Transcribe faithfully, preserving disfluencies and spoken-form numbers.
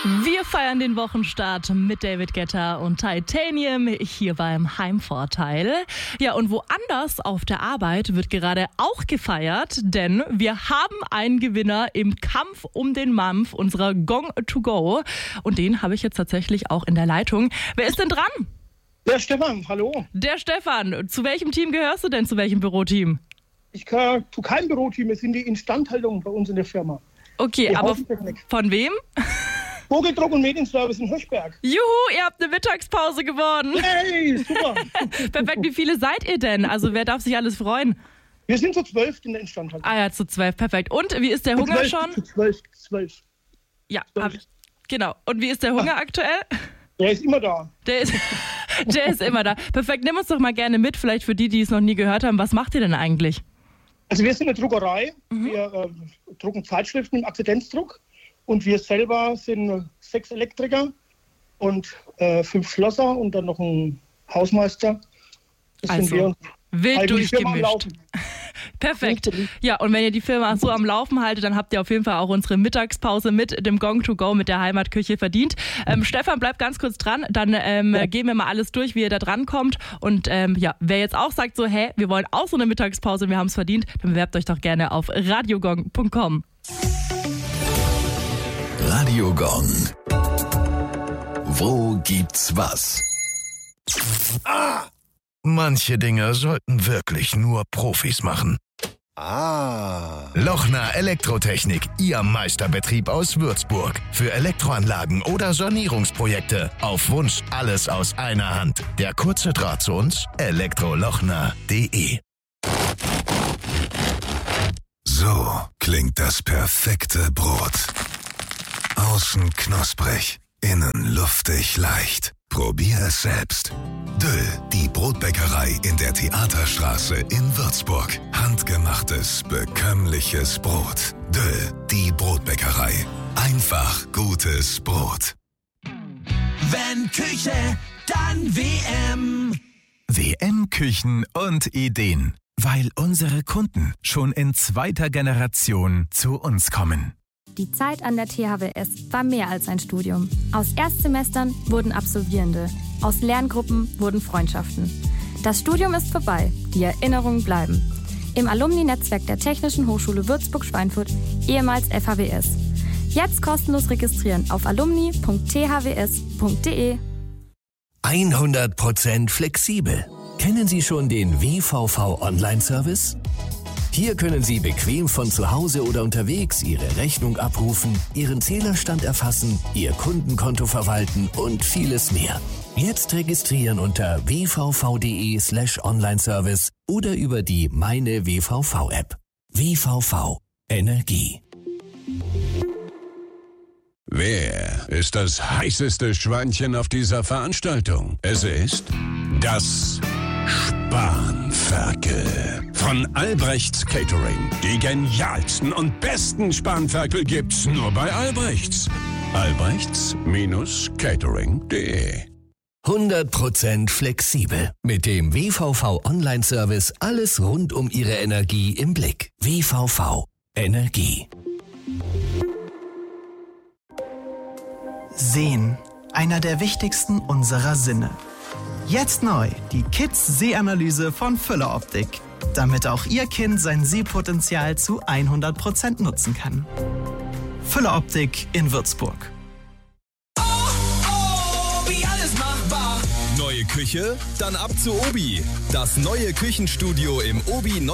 Wir feiern den Wochenstart mit David Guetta und Titanium hier beim Heimvorteil. Ja, und woanders auf der Arbeit wird gerade auch gefeiert, denn wir haben einen Gewinner im Kampf um den Mampf unserer Gong to Go. Und den habe ich jetzt tatsächlich auch in der Leitung. Wer ist denn dran? Der Stefan, hallo. Der Stefan. Zu welchem Team gehörst du denn? Zu welchem Büroteam? Ich gehöre zu keinem Büroteam, wir sind die Instandhaltung bei uns in der Firma. Okay, die aber von wem? Vogeldruck und Medienservice in Höchberg. Juhu, ihr habt eine Mittagspause gewonnen. Hey, super. Perfekt, wie viele seid ihr denn? Also wer darf sich alles freuen? Wir sind zu zwölf in der Instandhaltung. Ah ja, zu zwölf, perfekt. Und wie ist der Hunger zwölf, schon? Zu zwölf, zwölf. Ja, hab, genau. Und wie ist der Hunger aktuell? Der ist immer da. Der ist, der ist immer da. Perfekt, nimm uns doch mal gerne mit, vielleicht für die, die es noch nie gehört haben. Was macht ihr denn eigentlich? Also wir sind eine Druckerei. Mhm. Wir äh, drucken Zeitschriften im Akzidenzdruck. Und wir selber sind sechs Elektriker und äh, fünf Schlosser und dann noch ein Hausmeister. Das also, sind wir. Wild durchgemischt. Perfekt. Ja, und wenn ihr die Firma so am Laufen haltet, dann habt ihr auf jeden Fall auch unsere Mittagspause mit dem Gong to Go, mit der Heimatküche verdient. Ähm, Stefan, bleib ganz kurz dran, dann ähm, ja. gehen wir mal alles durch, wie ihr da dran kommt. Und ähm, ja, wer jetzt auch sagt so, hä, wir wollen auch so eine Mittagspause, wir haben es verdient, dann bewerbt euch doch gerne auf radiogong punkt com. Radio Gong. Wo gibt's was? Ah! Manche Dinge sollten wirklich nur Profis machen. Ah. Lochner Elektrotechnik, Ihr Meisterbetrieb aus Würzburg. Für Elektroanlagen oder Sanierungsprojekte. Auf Wunsch alles aus einer Hand. Der kurze Draht zu uns, elektrolochner punkt de. So klingt das perfekte Brot. Außen knusprig, innen luftig leicht. Probier es selbst. Döll, die Brotbäckerei in der Theaterstraße in Würzburg. Handgemachtes, bekömmliches Brot. Döll, die Brotbäckerei. Einfach gutes Brot. Wenn Küche, dann W M. W M Küchen und Ideen. Weil unsere Kunden schon in zweiter Generation zu uns kommen. Die Zeit an der T H W S war mehr als ein Studium. Aus Erstsemestern wurden Absolvierende. Aus Lerngruppen wurden Freundschaften. Das Studium ist vorbei, die Erinnerungen bleiben. Im Alumni-Netzwerk der Technischen Hochschule Würzburg-Schweinfurt, ehemals F H W S. Jetzt kostenlos registrieren auf alumni punkt t h w s punkt de. hundert Prozent flexibel. Kennen Sie schon den W V V Online-Service? Hier können Sie bequem von zu Hause oder unterwegs Ihre Rechnung abrufen, Ihren Zählerstand erfassen, Ihr Kundenkonto verwalten und vieles mehr. Jetzt registrieren unter w v v punkt de slash online-service oder über die Meine W V V-App. W V V Energie. Wer ist das heißeste Schweinchen auf dieser Veranstaltung? Es ist das Spanferkel von Albrechts Catering. Die genialsten und besten Spanferkel gibt's nur bei Albrechts. albrechts Catering punkt de. hundert Prozent flexibel. Mit dem W V V Online-Service alles rund um Ihre Energie im Blick. W V V Energie. Sehen, einer der wichtigsten unserer Sinne. Jetzt neu, die Kids-Sehanalyse von Füller Optik, damit auch Ihr Kind sein Sehpotenzial zu hundert Prozent nutzen kann. Füller Optik in Würzburg. Oh, oh, wie alles machbar. Neue Küche? Dann ab zu Obi. Das neue Küchenstudio im Obi